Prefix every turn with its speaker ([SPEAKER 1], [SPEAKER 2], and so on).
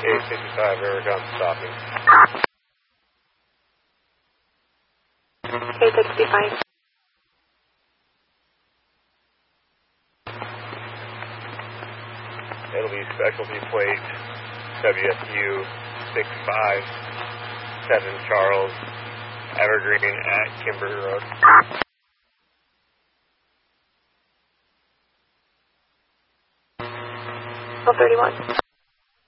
[SPEAKER 1] A65, Aerogun stopping.
[SPEAKER 2] A65.
[SPEAKER 1] It'll be specialty plate WSU 657 Charles, Evergreen at Kimber Road.
[SPEAKER 2] 1231.